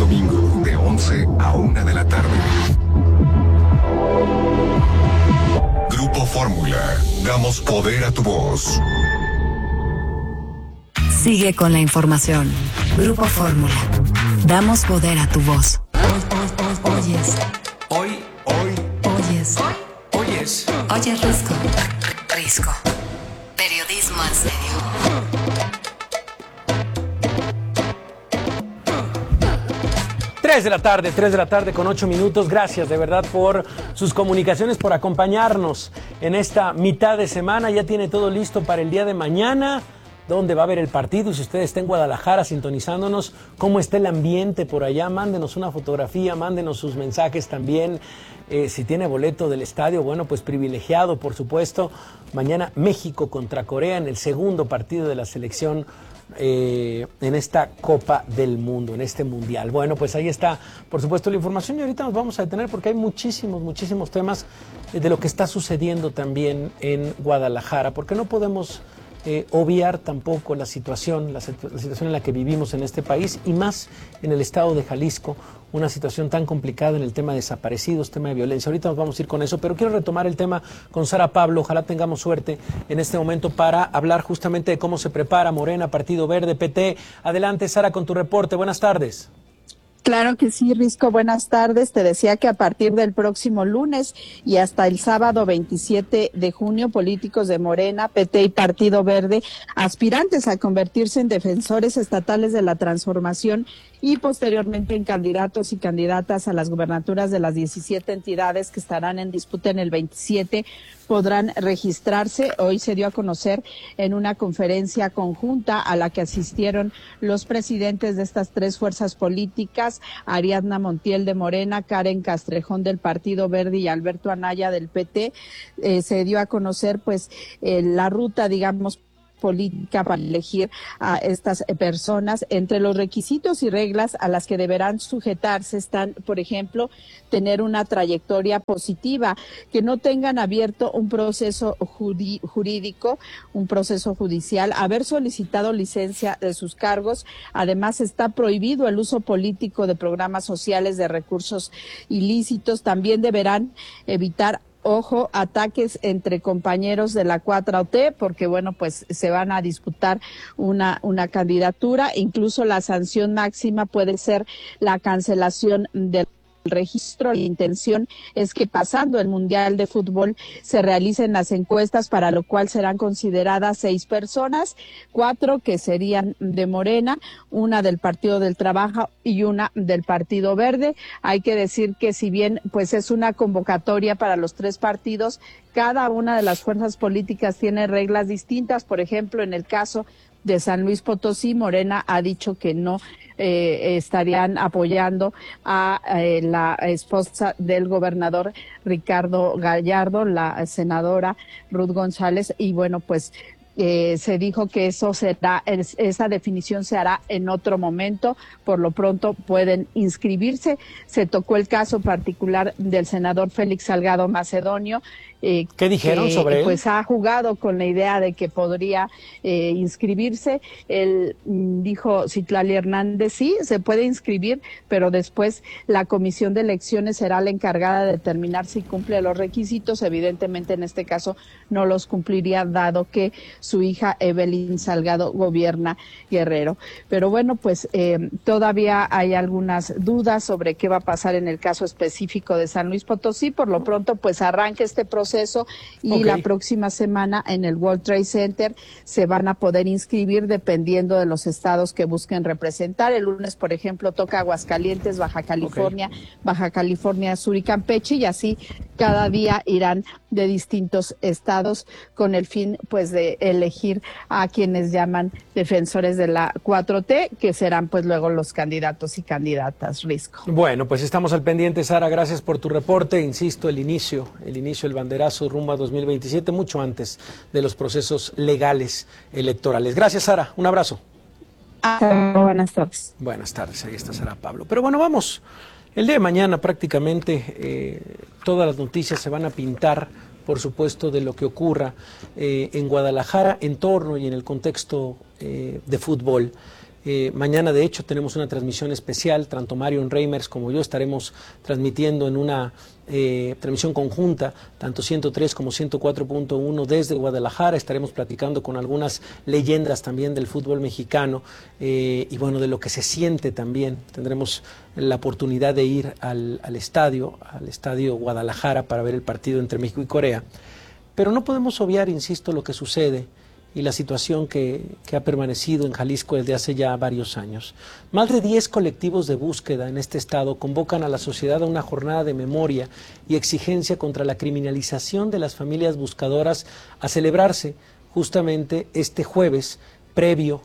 domingo de 11 a 1 de la tarde. Grupo Fórmula, damos poder a tu voz. Sigue con la información. Grupo Fórmula, damos poder a tu voz. Oyes. Oyes Risco. Risco. Periodismo en serio. 3 de la tarde con 8 minutos. Gracias de verdad por sus comunicaciones, por acompañarnos en esta mitad de semana. Ya tiene todo listo para el día de mañana, donde va a haber el partido. Si usted está en Guadalajara sintonizándonos, ¿cómo está el ambiente por allá? Mándenos una fotografía, mándenos sus mensajes también. Si tiene boleto del estadio, bueno, pues privilegiado, por supuesto. Mañana México contra Corea en el segundo partido de la selección en esta Copa del Mundo, en este Mundial. Bueno, pues ahí está, por supuesto, la información, y ahorita nos vamos a detener porque hay muchísimos temas de lo que está sucediendo también en Guadalajara, porque no podemos obviar tampoco la situación en la que vivimos en este país, y más en el estado de Jalisco, una situación tan complicada en el tema de desaparecidos, tema de violencia. Ahorita nos vamos a ir con eso, pero quiero retomar el tema con Sara Pablo. Ojalá tengamos suerte en este momento para hablar justamente de cómo se prepara Morena, Partido Verde, PT. Adelante, Sara, con tu reporte. Buenas tardes. Claro que sí, Risco, buenas tardes. Te decía que a partir del próximo lunes y hasta el sábado 27 de junio, políticos de Morena, PT y Partido Verde, aspirantes a convertirse en defensores estatales de la transformación y posteriormente en candidatos y candidatas a las gubernaturas de las 17 entidades que estarán en disputa en el 27, podrán registrarse. Hoy se dio a conocer en una conferencia conjunta a la que asistieron los presidentes de estas tres fuerzas políticas, Ariadna Montiel de Morena, Karen Castrejón del Partido Verde y Alberto Anaya del PT. Se dio a conocer pues la ruta, digamos, política para elegir a estas personas. Entre los requisitos y reglas a las que deberán sujetarse están, por ejemplo, tener una trayectoria positiva, que no tengan abierto un proceso jurídico, un proceso judicial, haber solicitado licencia de sus cargos. Además, está prohibido el uso político de programas sociales de recursos ilícitos. También deberán evitar ataques entre compañeros de la 4T, porque bueno, pues se van a disputar una candidatura. Incluso la sanción máxima puede ser la cancelación del registro. La intención es que pasando el Mundial de Fútbol se realicen las encuestas, para lo cual serán consideradas 6 personas, 4 que serían de Morena, una del Partido del Trabajo y una del Partido Verde. Hay que decir que si bien pues es una convocatoria para los 3 partidos, cada una de las fuerzas políticas tiene reglas distintas. Por ejemplo, en el caso de San Luis Potosí, Morena ha dicho que no estarían apoyando a la esposa del gobernador Ricardo Gallardo, la senadora Ruth González, y bueno, pues se dijo que esa definición se hará en otro momento. Por lo pronto pueden inscribirse. Se tocó el caso particular del senador Félix Salgado Macedonio. ¿Qué dijeron sobre él? Pues ha jugado con la idea de que podría inscribirse. Él dijo, Citlali Hernández, sí, se puede inscribir, pero después la comisión de elecciones será la encargada de determinar si cumple los requisitos. Evidentemente, en este caso, no los cumpliría, dado que su hija Evelyn Salgado gobierna Guerrero. Pero bueno, pues todavía hay algunas dudas sobre qué va a pasar en el caso específico de San Luis Potosí. Por lo pronto, pues arranca este proceso y la próxima semana en el World Trade Center se van a poder inscribir dependiendo de los estados que busquen representar. El lunes, por ejemplo, toca Aguascalientes, Baja California, Baja California Sur y Campeche, y así cada día irán de distintos estados con el fin pues de elegir a quienes llaman defensores de la 4T, que serán pues luego los candidatos y candidatas. Risco. Bueno, pues estamos al pendiente, Sara, gracias por tu reporte. Insisto, el inicio, el banderazo rumbo a 2027, mucho antes de los procesos legales electorales. Gracias, Sara, un abrazo. Buenas tardes. Buenas tardes, ahí está Sara Pablo. Pero bueno, vamos. El día de mañana prácticamente todas las noticias se van a pintar, por supuesto, de lo que ocurra en Guadalajara, en torno y en el contexto de fútbol. Mañana, de hecho, tenemos una transmisión especial, tanto Marion Reimers como yo estaremos transmitiendo en una transmisión conjunta, tanto 103 como 104.1 desde Guadalajara. Estaremos platicando con algunas leyendas también del fútbol mexicano y bueno, de lo que se siente también. Tendremos la oportunidad de ir al estadio Guadalajara para ver el partido entre México y Corea. Pero no podemos obviar, insisto, lo que sucede y la situación que ha permanecido en Jalisco desde hace ya varios años. Más de 10 colectivos de búsqueda en este estado convocan a la sociedad a una jornada de memoria y exigencia contra la criminalización de las familias buscadoras a celebrarse justamente este jueves previo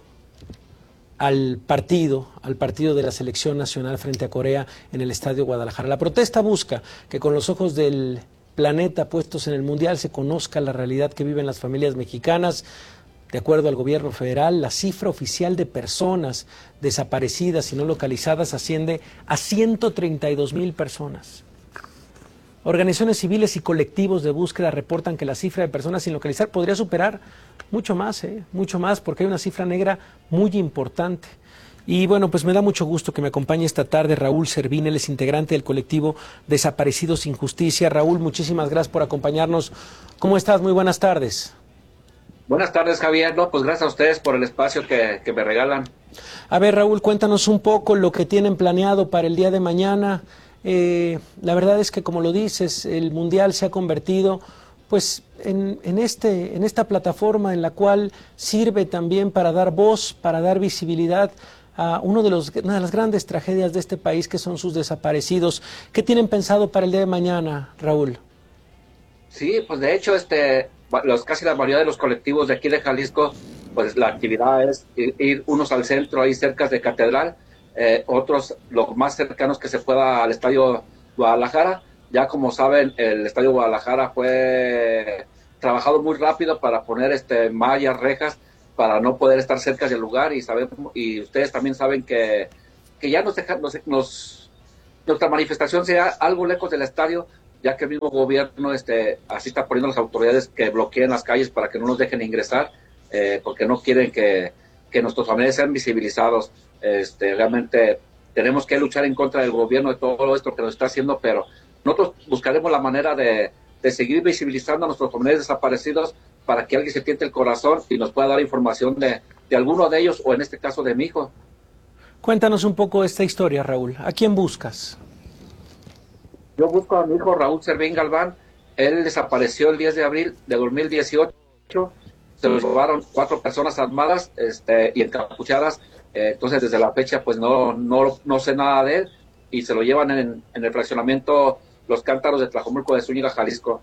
al partido de la selección nacional frente a Corea en el Estadio Guadalajara. La protesta busca que con los ojos del planeta puestos en el Mundial se conozca la realidad que viven las familias mexicanas. De acuerdo al gobierno federal, la cifra oficial de personas desaparecidas y no localizadas asciende a 132,000 personas. Organizaciones civiles y colectivos de búsqueda reportan que la cifra de personas sin localizar podría superar mucho más, porque hay una cifra negra muy importante. Y bueno, pues me da mucho gusto que me acompañe esta tarde Raúl Servín, él es integrante del colectivo Desaparecidos sin Justicia. Raúl, muchísimas gracias por acompañarnos. ¿Cómo estás? Muy buenas tardes. Buenas tardes, Javier. No, pues gracias a ustedes por el espacio que me regalan. A ver, Raúl, cuéntanos un poco lo que tienen planeado para el día de mañana. La verdad es que, como lo dices, el Mundial se ha convertido pues en esta plataforma en la cual sirve también para dar voz, para dar visibilidad a una de las grandes tragedias de este país, que son sus desaparecidos. ¿Qué tienen pensado para el día de mañana, Raúl? Sí, pues de hecho, casi la mayoría de los colectivos de aquí de Jalisco, pues la actividad es ir unos al centro, ahí cerca de Catedral, otros lo más cercanos que se pueda al Estadio Guadalajara. Ya como saben, el Estadio Guadalajara fue trabajado muy rápido para poner mallas, rejas, para no poder estar cerca del lugar, y ustedes también saben que ya nuestra manifestación sea algo lejos del estadio, ya que el mismo gobierno así está poniendo a las autoridades que bloqueen las calles para que no nos dejen ingresar, porque no quieren que nuestros familiares sean visibilizados. Realmente tenemos que luchar en contra del gobierno de todo esto que nos está haciendo, pero nosotros buscaremos la manera de seguir visibilizando a nuestros familiares desaparecidos para que alguien se tiente el corazón y nos pueda dar información de alguno de ellos, o en este caso de mi hijo. Cuéntanos un poco esta historia, Raúl. ¿A quién buscas? Yo busco a mi hijo Raúl Servín Galván. Él desapareció el 10 de abril de 2018. Se lo llevaron 4 personas armadas y encapuchadas. Entonces, desde la fecha, pues no sé nada de él, y se lo llevan en el fraccionamiento Los Cántaros de Tlajomulco de Zúñiga, Jalisco.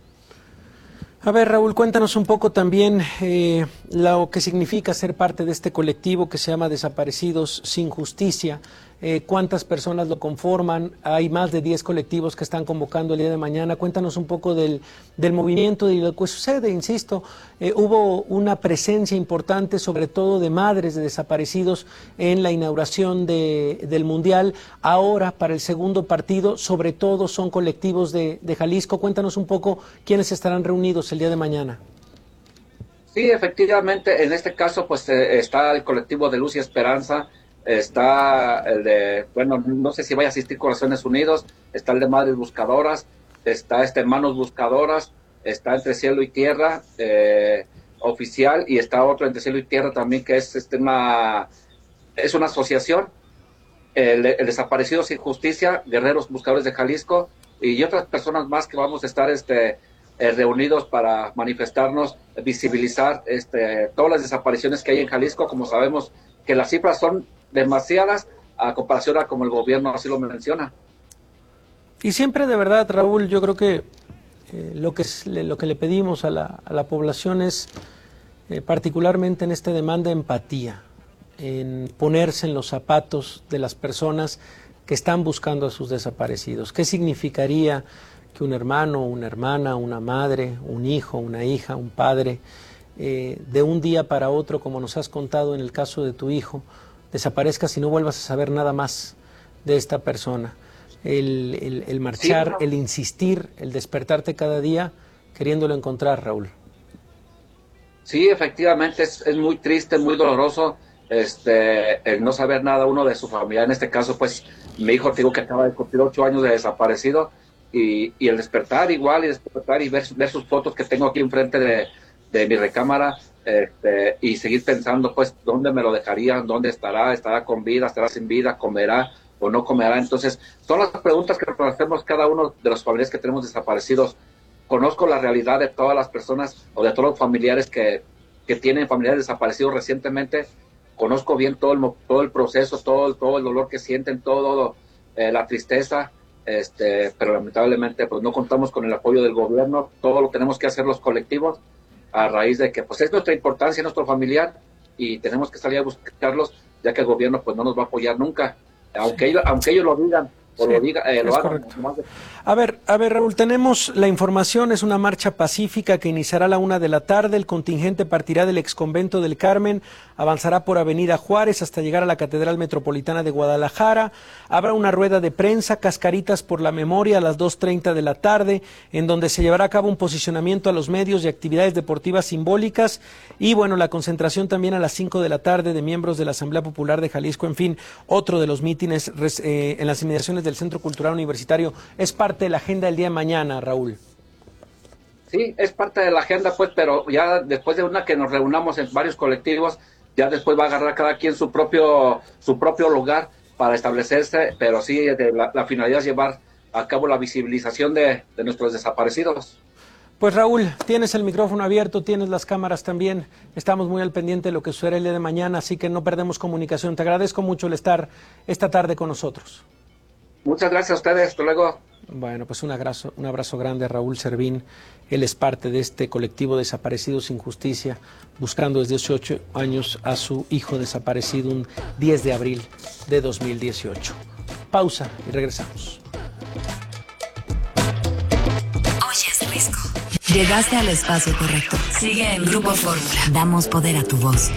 A ver, Raúl, cuéntanos un poco también lo que significa ser parte de este colectivo que se llama Desaparecidos sin Justicia. ¿Cuántas personas lo conforman? Hay más de 10 colectivos que están convocando el día de mañana. Cuéntanos un poco del movimiento y lo que sucede. Insisto, hubo una presencia importante, sobre todo de madres de desaparecidos, en la inauguración del Mundial. Ahora, para el segundo partido, sobre todo son colectivos de Jalisco. Cuéntanos un poco quiénes estarán reunidos el día de mañana. Sí, efectivamente, en este caso pues está el colectivo de Luz y Esperanza, está el de, no sé si vaya a asistir Corazones Unidos, está el de Madres Buscadoras, está Manos Buscadoras, está Entre Cielo y Tierra oficial, y está otro Entre Cielo y Tierra también, que es una asociación, el Desaparecidos sin Justicia, Guerreros Buscadores de Jalisco, y otras personas más que vamos a estar reunidos para manifestarnos, visibilizar todas las desapariciones que hay en Jalisco. Como sabemos que las cifras son demasiadas a comparación a como el gobierno así lo menciona. Y siempre, de verdad, Raúl, yo creo que lo que le pedimos a la población es, particularmente en esta demanda, empatía, en ponerse en los zapatos de las personas que están buscando a sus desaparecidos. ¿Qué significaría que un hermano, una hermana, una madre, un hijo, una hija, un padre, de un día para otro, como nos has contado en el caso de tu hijo, desaparezcas y no vuelvas a saber nada más de esta persona? El marchar, sí, el insistir, el despertarte cada día queriéndolo encontrar, Raúl. Sí, efectivamente, es muy triste, muy doloroso el no saber nada uno de su familia. En este caso, pues, mi hijo, digo que acaba de cumplir 8 años de desaparecido, y el despertar igual, y ver sus fotos que tengo aquí enfrente de mi recámara, y seguir pensando, pues, dónde me lo dejarían, dónde estará con vida, estará sin vida, comerá o no comerá. Entonces, son las preguntas que nos hacemos cada uno de los familiares que tenemos desaparecidos. Conozco la realidad de todas las personas o de todos los familiares que tienen familiares desaparecidos recientemente. Conozco bien todo el proceso, todo el dolor que sienten, todo la tristeza, pero lamentablemente pues no contamos con el apoyo del gobierno. Todo lo tenemos que hacer los colectivos, a raíz de que pues es nuestra importancia, nuestro familiar, y tenemos que salir a buscarlos, ya que el gobierno pues no nos va a apoyar nunca, aunque ellos lo digan. Lo hagan. A ver, Raúl, tenemos la información. Es una marcha pacífica que iniciará a la 1:00 p.m. El contingente partirá del exconvento del Carmen, avanzará por Avenida Juárez hasta llegar a la Catedral Metropolitana de Guadalajara. Habrá una rueda de prensa, cascaritas por la memoria a las 2:30 p.m, en donde se llevará a cabo un posicionamiento a los medios y actividades deportivas simbólicas. Y bueno, la concentración también a las 5:00 p.m. de miembros de la Asamblea Popular de Jalisco. En fin, otro de los mítines en las inmediaciones del Centro Cultural Universitario. Es parte de la agenda del día de mañana, Raúl. Sí, es parte de la agenda, pues, pero ya después de que nos reunamos en varios colectivos, ya después va a agarrar cada quien su propio lugar para establecerse, pero sí, la finalidad es llevar a cabo la visibilización de nuestros desaparecidos. Pues Raúl, tienes el micrófono abierto, tienes las cámaras también, estamos muy al pendiente de lo que sucederá el día de mañana, así que no perdemos comunicación. Te agradezco mucho el estar esta tarde con nosotros. Muchas gracias a ustedes, hasta luego. Bueno, pues un abrazo grande a Raúl Servín. Él es parte de este colectivo Desaparecidos sin Justicia, buscando desde hace 8 años a su hijo desaparecido un 10 de abril de 2018. Pausa y regresamos. Oyes Risco. Llegaste al espacio correcto. Sigue en Grupo Fórmula. Damos poder a tu voz.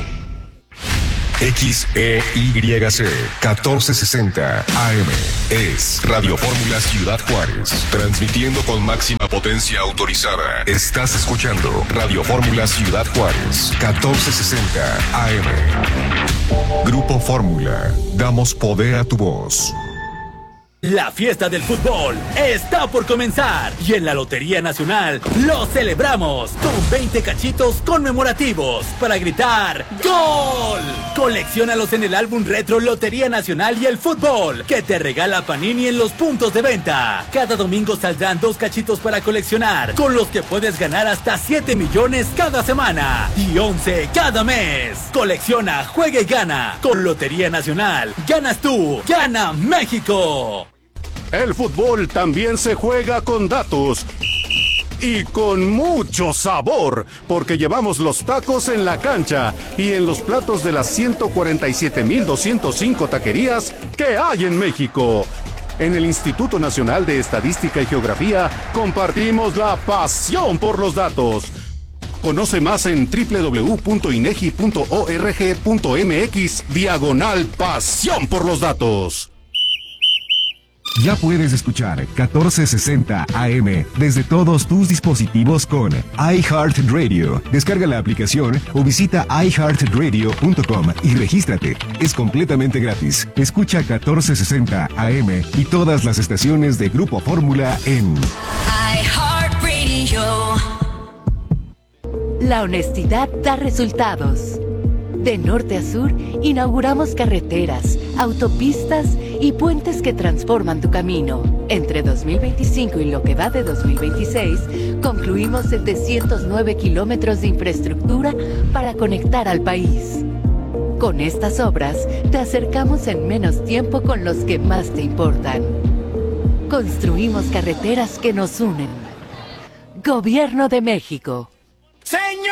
XEYC 1460 AM es Radio Fórmula Ciudad Juárez, transmitiendo con máxima potencia autorizada. Estás escuchando Radio Fórmula Ciudad Juárez 1460 AM. Grupo Fórmula, damos poder a tu voz. La fiesta del fútbol está por comenzar y en la Lotería Nacional lo celebramos con 20 cachitos conmemorativos para gritar ¡Gol! Colecciónalos en el álbum retro Lotería Nacional y el Fútbol que te regala Panini en los puntos de venta. Cada domingo saldrán 2 cachitos para coleccionar, con los que puedes ganar hasta 7 millones cada semana y 11 cada mes. Colecciona, juega y gana. Con Lotería Nacional ganas tú, gana México. El fútbol también se juega con datos y con mucho sabor, porque llevamos los tacos en la cancha y en los platos de las 147,205 taquerías que hay en México. En el Instituto Nacional de Estadística y Geografía compartimos la pasión por los datos. Conoce más en www.inegi.org.mx/pasión por los datos. Ya puedes escuchar 1460 AM desde todos tus dispositivos con iHeartRadio. Descarga la aplicación o visita iHeartRadio.com y regístrate. Es completamente gratis. Escucha 1460 AM y todas las estaciones de Grupo Fórmula en iHeartRadio. La honestidad da resultados. De norte a sur, inauguramos carreteras, autopistas y puentes que transforman tu camino. Entre 2025 y lo que va de 2026, concluimos 709 kilómetros de infraestructura para conectar al país. Con estas obras, te acercamos en menos tiempo con los que más te importan. Construimos carreteras que nos unen. Gobierno de México. ¡Señores!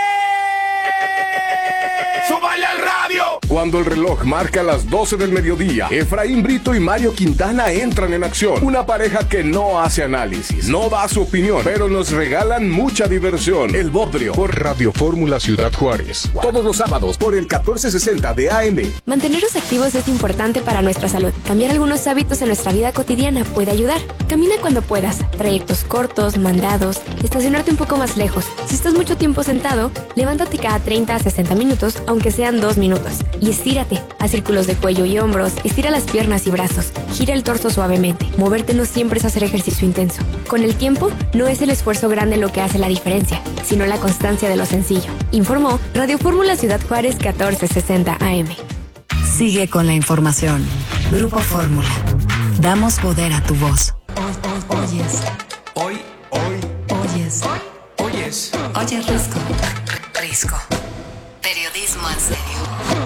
¡Súbale al radio! Cuando el reloj marca las 12 del mediodía, Efraín Brito y Mario Quintana entran en acción. Una pareja que no hace análisis, no da su opinión, pero nos regalan mucha diversión. El Bodrio, por Radio Fórmula Ciudad Juárez. Todos los sábados por el 1460 de AM. Mantenernos activos es importante para nuestra salud. Cambiar algunos hábitos en nuestra vida cotidiana puede ayudar. Camina cuando puedas, trayectos cortos, mandados, estacionarte un poco más lejos. Si estás mucho tiempo sentado, levántate cada 30 a 60 30 minutos, aunque sean 2 minutos. Y estírate. Haz círculos de cuello y hombros, estira las piernas y brazos, gira el torso suavemente. Moverte no siempre es hacer ejercicio intenso. Con el tiempo, no es el esfuerzo grande lo que hace la diferencia, sino la constancia de lo sencillo. Informó Radio Fórmula Ciudad Juárez 1460 AM. Sigue con la información. Grupo Fórmula. Damos poder a tu voz. Oyes. Oyes. Oyes Risco. Risco. Periodismo en serio.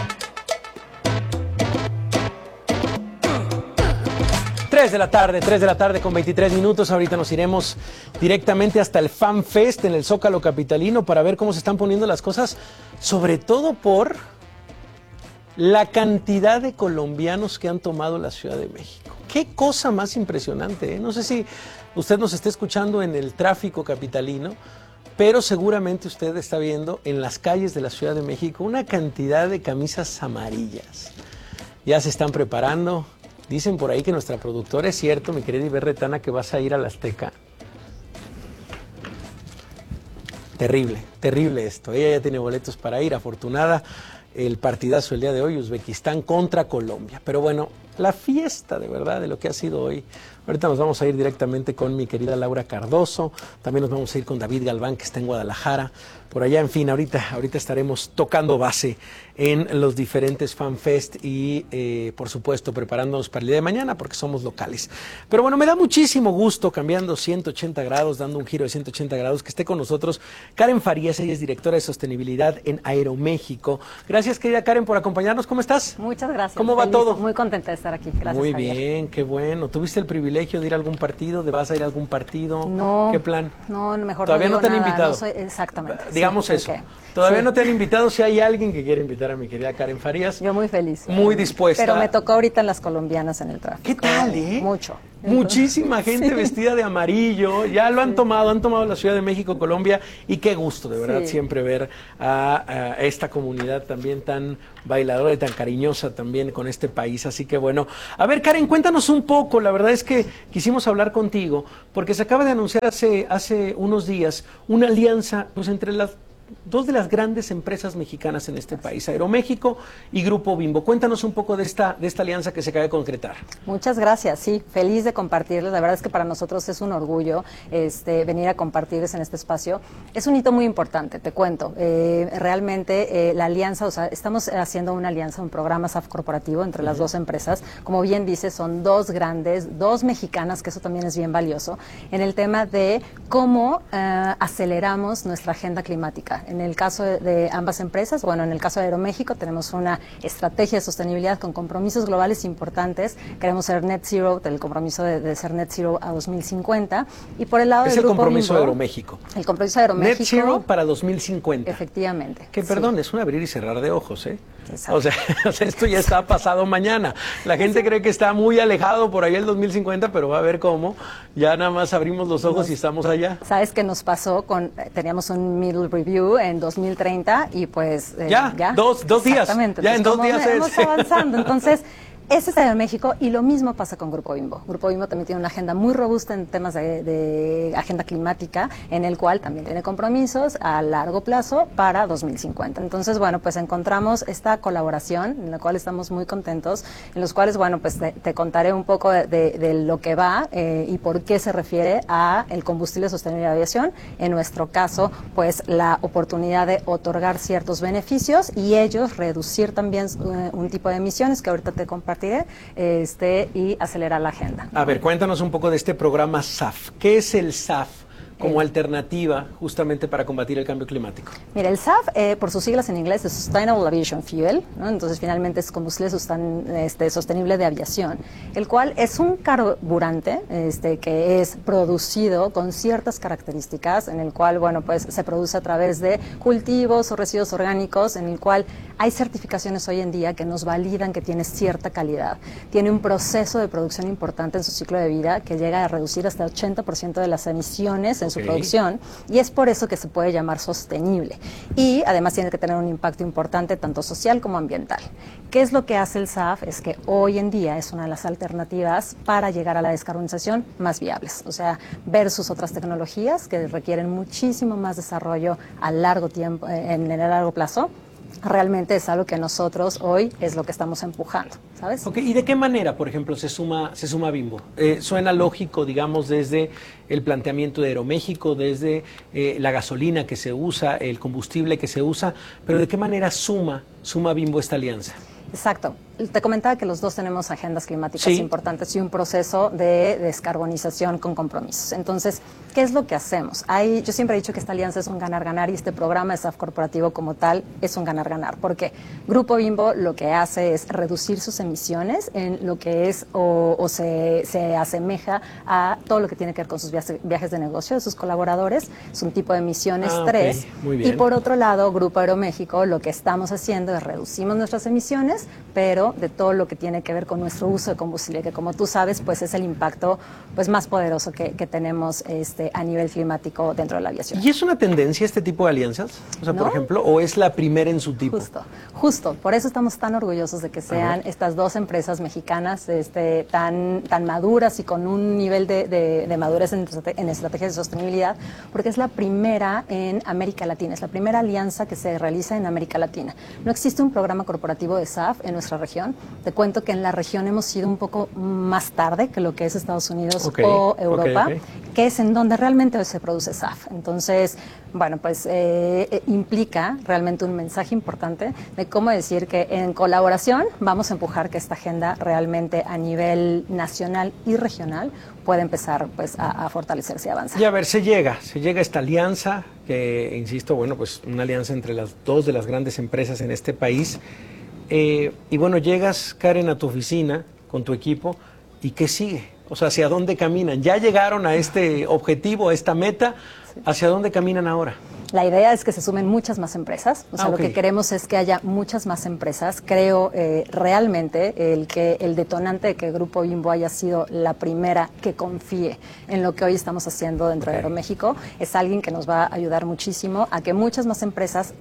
3 de la tarde con 23 minutos. Ahorita nos iremos directamente hasta el Fan Fest en el Zócalo capitalino para ver cómo se están poniendo las cosas, sobre todo por la cantidad de colombianos que han tomado la Ciudad de México. Qué cosa más impresionante, ¿eh? No sé si usted nos está escuchando en el tráfico capitalino, pero seguramente usted está viendo en las calles de la Ciudad de México una cantidad de camisas amarillas. Ya se están preparando. Dicen por ahí que nuestra productora, es cierto, mi querida Iber Retana, que vas a ir a la Azteca. Terrible, terrible esto. Ella ya tiene boletos para ir, afortunada. El partidazo el día de hoy, Uzbekistán contra Colombia. Pero bueno, la fiesta de verdad de lo que ha sido hoy. Ahorita nos vamos a ir directamente con mi querida Laura Cardoso. También nos vamos a ir con David Galván, que está en Guadalajara. Por allá, en fin, ahorita estaremos tocando base en los diferentes FanFest y, por supuesto, preparándonos para el día de mañana porque somos locales. Pero bueno, me da muchísimo gusto, cambiando 180 grados, dando un giro de 180 grados, que esté con nosotros Karen Farías. Ella es directora de sostenibilidad en Aeroméxico. Gracias, querida Karen, por acompañarnos. ¿Cómo estás? Muchas gracias. ¿Cómo va todo? Muy contenta de estar aquí. Gracias, Muy Javier. bien, qué bueno. ¿Tuviste el privilegio de ir a algún partido? ¿Vas a ir a algún partido? No. ¿Qué plan? No, mejor ¿Todavía no te han invitado? No soy, exactamente. Digamos sí, eso. okay. Todavía sí. no te han invitado. Si hay alguien que quiere invitar a mi querida Karen Farías. Yo muy feliz. Muy dispuesta. Pero me tocó ahorita en las colombianas en el tráfico. ¿Qué tal, eh? Mucho. Muchísima gente sí. vestida de amarillo. Ya lo han tomado la Ciudad de México, Colombia. Y qué gusto, de verdad, siempre ver a esta comunidad también tan bailadora y tan cariñosa también con este país. Así que bueno, a ver, Karen, cuéntanos un poco. La verdad es que quisimos hablar contigo porque se acaba de anunciar hace unos días una alianza pues entre las dos de las grandes empresas mexicanas en este país, Aeroméxico y Grupo Bimbo. Cuéntanos un poco de esta alianza que se acaba de concretar. Muchas gracias, sí, feliz de compartirles. La verdad es que para nosotros es un orgullo venir a compartirles en este espacio. Es un hito muy importante, te cuento. Realmente la alianza, o sea, estamos haciendo una alianza, un programa SAF corporativo entre las dos empresas. Como bien dices, son dos grandes, dos mexicanas, que eso también es bien valioso, en el tema de cómo aceleramos nuestra agenda climática. En el caso de ambas empresas, bueno, en el caso de Aeroméxico tenemos una estrategia de sostenibilidad con compromisos globales importantes. Queremos ser net zero, el compromiso de ser net zero a 2050. Y por el lado del Grupo Bimbo, compromiso de Aeroméxico. El compromiso de Aeroméxico. Net zero para 2050. Efectivamente. Que perdón, es un abrir y cerrar de ojos, ¿eh? Exacto. O sea, esto ya está pasado mañana. La gente cree que está muy alejado por ahí el 2050, pero va a ver cómo. Ya nada más abrimos los ojos y estamos allá. ¿Sabes qué nos pasó? Teníamos un middle review en 2030 y pues... ya, dos días. Exactamente. Ya entonces, en 2 días vamos avanzando. Entonces... Ese está en México y lo mismo pasa con Grupo Bimbo. Grupo Bimbo también tiene una agenda muy robusta en temas de agenda climática, en el cual también tiene compromisos a largo plazo para 2050. Entonces, bueno, pues encontramos esta colaboración en la cual estamos muy contentos, en los cuales, bueno, pues te contaré un poco de lo que va y por qué se refiere a el combustible sostenible de aviación. En nuestro caso, pues la oportunidad de otorgar ciertos beneficios y ellos reducir también un tipo de emisiones que ahorita te compartiré y acelerar la agenda. A ver, cuéntanos un poco de este programa SAF. ¿Qué es el SAF como alternativa justamente para combatir el cambio climático? Mira, el SAF, por sus siglas en inglés, es Sustainable Aviation Fuel, ¿no? Entonces finalmente es combustible sostenible de aviación, el cual es un carburante que es producido con ciertas características, en el cual, bueno, pues se produce a través de cultivos o residuos orgánicos, en el cual hay certificaciones hoy en día que nos validan que tiene cierta calidad. Tiene un proceso de producción importante en su ciclo de vida que llega a reducir hasta 80% de las emisiones en su producción, y es por eso que se puede llamar sostenible. Y además tiene que tener un impacto importante tanto social como ambiental. ¿Qué es lo que hace el SAF? Es que hoy en día es una de las alternativas para llegar a la descarbonización más viables, o sea, versus otras tecnologías que requieren muchísimo más desarrollo a largo tiempo, en el largo plazo. Realmente es algo que nosotros hoy es lo que estamos empujando, ¿sabes? Okay. ¿Y de qué manera, por ejemplo, se suma Bimbo? Suena lógico, digamos, desde el planteamiento de Aeroméxico, desde la gasolina que se usa, el combustible que se usa, pero ¿de qué manera suma Bimbo esta alianza? Exacto. Te comentaba que los dos tenemos agendas climáticas importantes y un proceso de descarbonización con compromisos. Entonces, ¿qué es lo que hacemos? Yo siempre he dicho que esta alianza es un ganar-ganar y este programa de SAF corporativo como tal es un ganar-ganar, porque Grupo Bimbo lo que hace es reducir sus emisiones en lo que es o se asemeja a todo lo que tiene que ver con sus viajes de negocio de sus colaboradores. Es un tipo de emisiones 3. Muy bien. Y por otro lado, Grupo Aeroméxico lo que estamos haciendo es reducimos nuestras emisiones, pero de todo lo que tiene que ver con nuestro uso de combustible, que como tú sabes, pues es el impacto pues más poderoso que tenemos a nivel climático dentro de la aviación. ¿Y es una tendencia este tipo de alianzas? O sea, ¿No? Por ejemplo, ¿o es la primera en su tipo? Justo. Por eso estamos tan orgullosos de que sean estas dos empresas mexicanas tan maduras y con un nivel de madurez en estrategias de sostenibilidad, porque es la primera en América Latina, es la primera alianza que se realiza en América Latina. No existe un programa corporativo de SAF en nuestra región. Te cuento que en la región hemos ido un poco más tarde que lo que es Estados Unidos o Europa, que es en donde realmente hoy se produce SAF. Entonces, bueno, pues implica realmente un mensaje importante de cómo decir que en colaboración vamos a empujar que esta agenda realmente a nivel nacional y regional pueda empezar pues a fortalecerse y avanzar. Y a ver, se llega esta alianza, que insisto, bueno, pues una alianza entre las dos de las grandes empresas en este país. Y bueno, llegas, Karen, a tu oficina con tu equipo, ¿y qué sigue? O sea, ¿hacia dónde caminan? Ya llegaron a este objetivo, a esta meta, ¿hacia dónde caminan ahora? La idea es que se sumen muchas más empresas, o sea, lo que queremos es que haya muchas más empresas. Creo realmente el detonante de que Grupo Bimbo haya sido la primera que confíe en lo que hoy estamos haciendo dentro de Aeroméxico es alguien que nos va a ayudar muchísimo a que muchas más empresas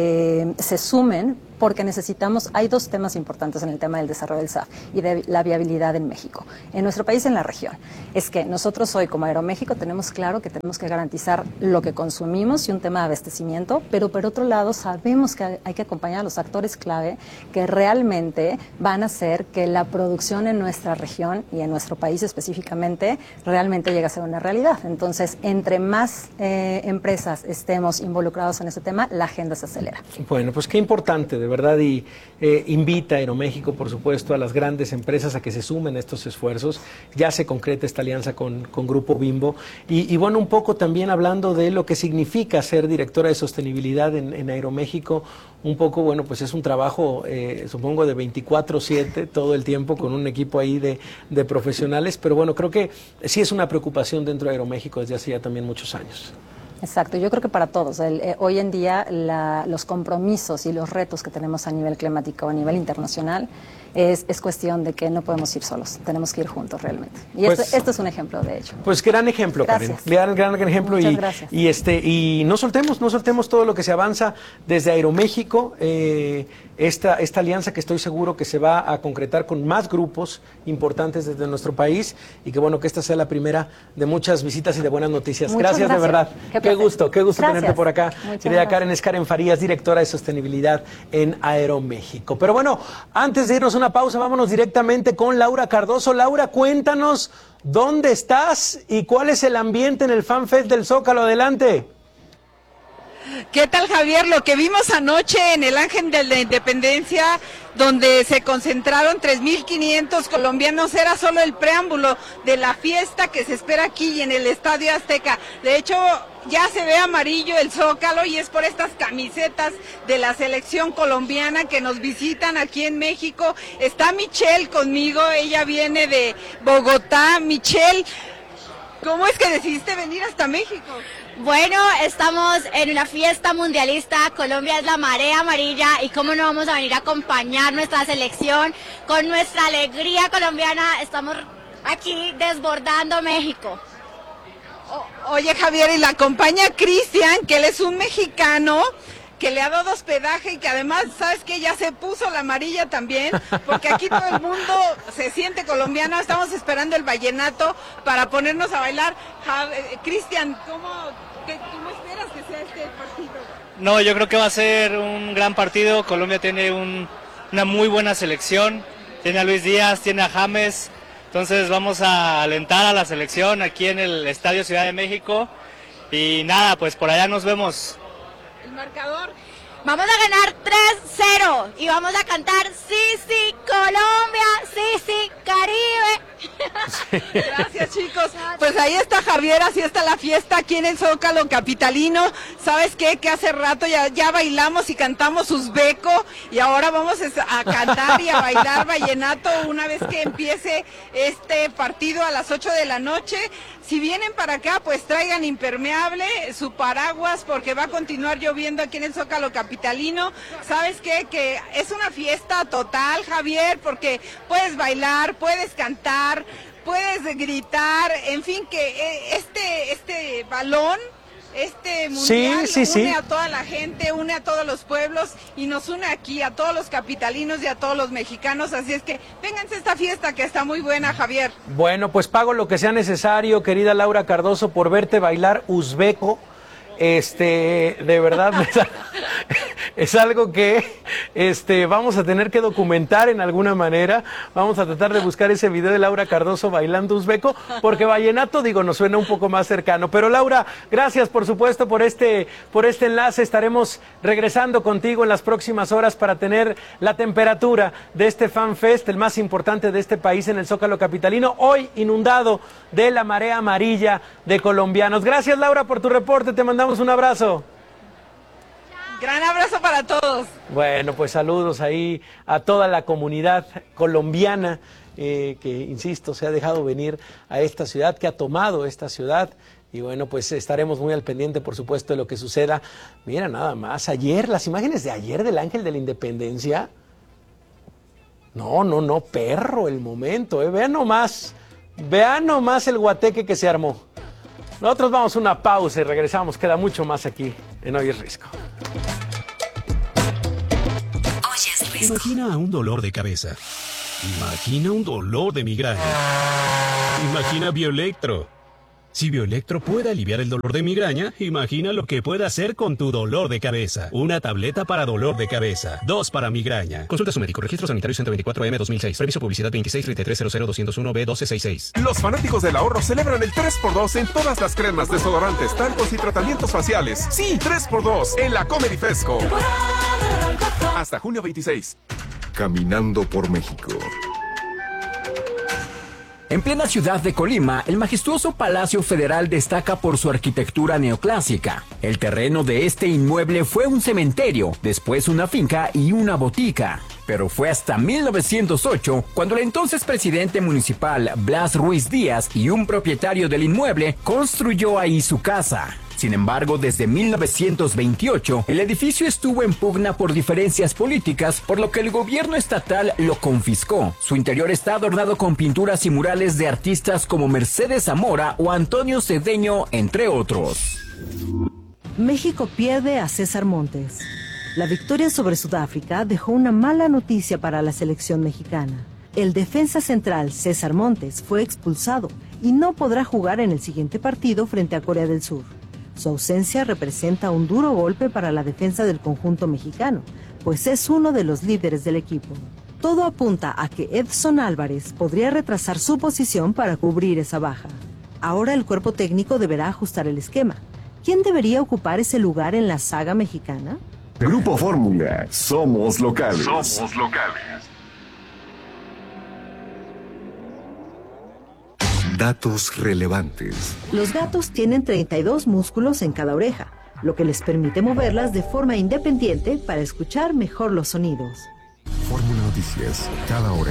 se sumen, porque hay dos temas importantes en el tema del desarrollo del SAF y de la viabilidad en México, en nuestro país y en la región. Es que nosotros hoy como Aeroméxico tenemos claro que tenemos que garantizar lo que consumimos y un tema de abastecimiento, pero por otro lado sabemos que hay que acompañar a los actores clave que realmente van a hacer que la producción en nuestra región y en nuestro país específicamente realmente llegue a ser una realidad. Entonces, entre más empresas estemos involucrados en este tema, la agenda se acelera. Bueno, pues qué importante, de verdad, y invita a Aeroméxico, por supuesto, a las grandes empresas a que se sumen a estos esfuerzos. Ya se concreta esta alianza con Grupo Bimbo. Y bueno, un poco también hablando de lo que significa ser directora de sostenibilidad en Aeroméxico, un poco, bueno, pues es un trabajo, supongo, de 24/7, todo el tiempo, con un equipo ahí de profesionales, pero bueno, creo que sí es una preocupación dentro de Aeroméxico desde hace ya también muchos años. Exacto, yo creo que para todos. Hoy en día los compromisos y los retos que tenemos a nivel climático, a nivel internacional, es cuestión de que no podemos ir solos, tenemos que ir juntos realmente. Y pues, esto es un ejemplo de ello. Pues gran ejemplo, gracias. Karen. Gran ejemplo. Muchas gracias. Y no soltemos todo lo que se avanza desde Aeroméxico, esta alianza que estoy seguro que se va a concretar con más grupos importantes desde nuestro país y que bueno, que esta sea la primera de muchas visitas y de buenas noticias. Gracias de verdad. Qué gusto tenerte por acá. Querida Karen, es Karen Farías, directora de sostenibilidad en Aeroméxico. Pero bueno, antes de irnos a una pausa, vámonos directamente con Laura Cardoso. Laura, cuéntanos dónde estás y cuál es el ambiente en el Fan Fest del Zócalo. Adelante. ¿Qué tal, Javier? Lo que vimos anoche en el Ángel de la Independencia, donde se concentraron 3.500 colombianos, era solo el preámbulo de la fiesta que se espera aquí en el Estadio Azteca. De hecho, ya se ve amarillo el Zócalo y es por estas camisetas de la selección colombiana que nos visitan aquí en México. Está Michelle conmigo, ella viene de Bogotá. Michelle, ¿cómo es que decidiste venir hasta México? Bueno, estamos en una fiesta mundialista, Colombia es la marea amarilla y cómo no vamos a venir a acompañar nuestra selección con nuestra alegría colombiana, estamos aquí desbordando México. Oye, Javier, y la acompaña Cristian, que él es un mexicano que le ha dado hospedaje y que además, ¿sabes qué? Ya se puso la amarilla también, porque aquí todo el mundo se siente colombiano. Estamos esperando el vallenato para ponernos a bailar. Cristian, ¿cómo esperas que sea este partido? No, yo creo que va a ser un gran partido. Colombia tiene una muy buena selección. Tiene a Luis Díaz, tiene a James. Entonces vamos a alentar a la selección aquí en el Estadio Ciudad de México. Y nada, pues por allá nos vemos. El marcador. Vamos a ganar 3-0 y vamos a cantar Sí, sí, Colombia, sí, sí, Caribe. Gracias, chicos. Pues ahí está Javier, así está la fiesta aquí en el Zócalo capitalino. ¿Sabes qué? Que hace rato ya bailamos y cantamos uzbeco y ahora vamos a cantar y a bailar vallenato una vez que empiece este partido a las 8 de la noche. Si vienen para acá, pues traigan impermeable, su paraguas, porque va a continuar lloviendo aquí en el Zócalo capitalino. ¿Sabes qué? Que es una fiesta total, Javier, porque puedes bailar, puedes cantar, puedes gritar, en fin, que este balón, este mundial une a toda la gente, une a todos los pueblos y nos une aquí a todos los capitalinos y a todos los mexicanos, así es que vénganse a esta fiesta que está muy buena, Javier. Bueno, pues pago lo que sea necesario, querida Laura Cardoso, por verte bailar uzbeco. De verdad es algo que vamos a tener que documentar en alguna manera. Vamos a tratar de buscar ese video de Laura Cardoso bailando uzbeco, porque vallenato, nos suena un poco más cercano. Pero Laura, gracias por supuesto por este enlace. Estaremos regresando contigo en las próximas horas para tener la temperatura de este Fan Fest, el más importante de este país en el Zócalo capitalino, hoy inundado de la marea amarilla de colombianos. Gracias, Laura, por tu reporte. Te mandamos un abrazo. Gran abrazo para todos. Bueno, pues saludos ahí a toda la comunidad colombiana que, insisto, se ha dejado venir a esta ciudad, que ha tomado esta ciudad. Y bueno, pues estaremos muy al pendiente, por supuesto, de lo que suceda. Mira, nada más, ayer, las imágenes de ayer del Ángel de la Independencia. No, perro el momento, Vean nomás el guateque que se armó. Nosotros vamos a una pausa y regresamos. Queda mucho más aquí en Hoy es Risco. Imagina un dolor de cabeza. Imagina un dolor de migraña. Imagina Bioelectro. Si Bioelectro puede aliviar el dolor de migraña, imagina lo que puede hacer con tu dolor de cabeza. Una tableta para dolor de cabeza, 2 para migraña. Consulta a su médico. Registro sanitario 124M 2006. Previso publicidad 2633000201B1266. Los fanáticos del ahorro celebran el 3x2 en todas las cremas, desodorantes, talcos y tratamientos faciales. Sí, 3x2 en la Comedy Fesco. Hasta junio 26. Caminando por México. En plena ciudad de Colima, el majestuoso Palacio Federal destaca por su arquitectura neoclásica. El terreno de este inmueble fue un cementerio, después una finca y una botica. Pero fue hasta 1908 cuando el entonces presidente municipal Blas Ruiz Díaz y un propietario del inmueble construyó ahí su casa. Sin embargo, desde 1928, el edificio estuvo en pugna por diferencias políticas, por lo que el gobierno estatal lo confiscó. Su interior está adornado con pinturas y murales de artistas como Mercedes Zamora o Antonio Cedeño, entre otros. México pierde a César Montes. La victoria sobre Sudáfrica dejó una mala noticia para la selección mexicana. El defensa central César Montes fue expulsado y no podrá jugar en el siguiente partido frente a Corea del Sur. Su ausencia representa un duro golpe para la defensa del conjunto mexicano, pues es uno de los líderes del equipo. Todo apunta a que Edson Álvarez podría retrasar su posición para cubrir esa baja. Ahora el cuerpo técnico deberá ajustar el esquema. ¿Quién debería ocupar ese lugar en la saga mexicana? Grupo Fórmula, somos locales. Somos locales. Datos relevantes. Los gatos tienen 32 músculos en cada oreja, lo que les permite moverlas de forma independiente para escuchar mejor los sonidos. Fórmula Noticias, cada hora.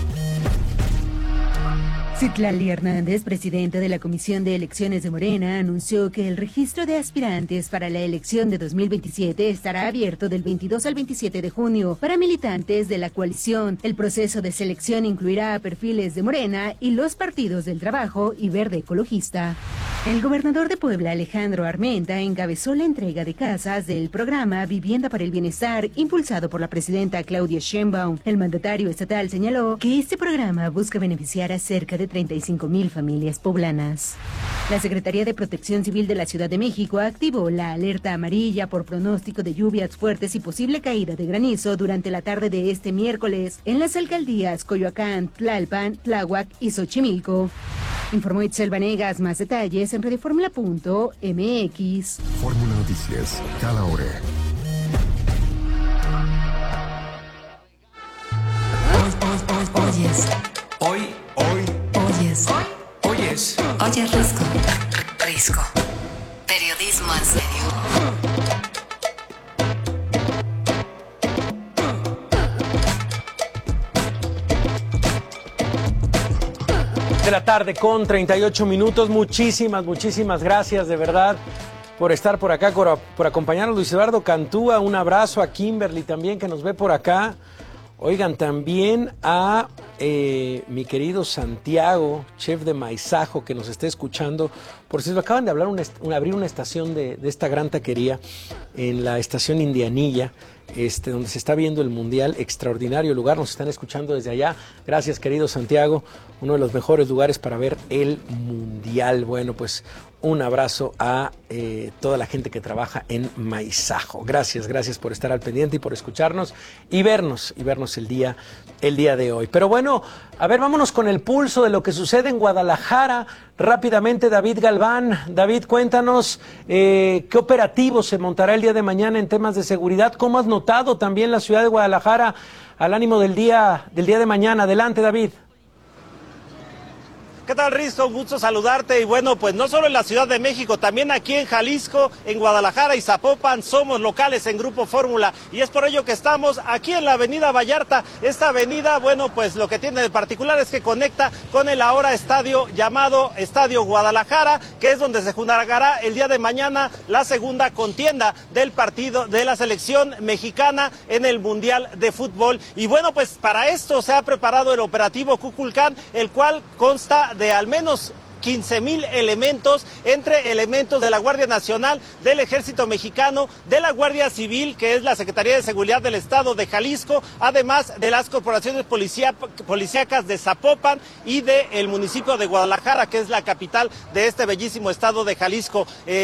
Citlali Hernández, presidenta de la Comisión de Elecciones de Morena, anunció que el registro de aspirantes para la elección de 2027 estará abierto del 22 al 27 de junio para militantes de la coalición. El proceso de selección incluirá a perfiles de Morena y los partidos del Trabajo y Verde Ecologista. El gobernador de Puebla, Alejandro Armenta, encabezó la entrega de casas del programa Vivienda para el Bienestar, impulsado por la presidenta Claudia Sheinbaum. El mandatario estatal señaló que este programa busca beneficiar a cerca de 35,000 familias poblanas. La Secretaría de Protección Civil de la Ciudad de México activó la alerta amarilla por pronóstico de lluvias fuertes y posible caída de granizo durante la tarde de este miércoles en las alcaldías Coyoacán, Tlalpan, Tláhuac y Xochimilco. Informó Itzel Vanegas. Más detalles en radioformula.mx. Fórmula Noticias, cada hora. Oyes Risco. Periodismo en serio. De la tarde con 38 minutos. Muchísimas gracias de verdad por estar por acá, por acompañarnos. Luis Eduardo Cantúa, un abrazo a Kimberly también que nos ve por acá. Oigan, también a mi querido Santiago, chef de Maizajo, que nos está escuchando. Por cierto, acaban de abrir una estación de esta gran taquería en la estación Indianilla, donde se está viendo el Mundial. Extraordinario lugar, nos están escuchando desde allá. Gracias, querido Santiago, uno de los mejores lugares para ver el Mundial. Bueno, pues un abrazo a toda la gente que trabaja en Maizajo. Gracias por estar al pendiente y por escucharnos y vernos el día de hoy. Pero bueno, a ver, vámonos con el pulso de lo que sucede en Guadalajara. Rápidamente, David Galván. David, cuéntanos qué operativo se montará el día de mañana en temas de seguridad. ¿Cómo has notado también la ciudad de Guadalajara al ánimo del día de mañana? Adelante, David. ¿Qué tal, Risco? Un gusto saludarte. Y bueno, pues no solo en la Ciudad de México, también aquí en Jalisco, en Guadalajara y Zapopan somos locales en Grupo Fórmula. Y es por ello que estamos aquí en la avenida Vallarta. Esta avenida, bueno, pues lo que tiene de particular es que conecta con el ahora estadio llamado Estadio Guadalajara, que es donde se jugará el día de mañana la segunda contienda del partido de la selección mexicana en el Mundial de Fútbol. Y bueno, pues para esto se ha preparado el operativo Kukulcán, el cual consta de al menos 15,000 elementos, entre elementos de la Guardia Nacional, del Ejército Mexicano, de la Guardia Civil, que es la Secretaría de Seguridad del Estado de Jalisco, además de las corporaciones policíacas de Zapopan y del municipio de Guadalajara, que es la capital de este bellísimo estado de Jalisco.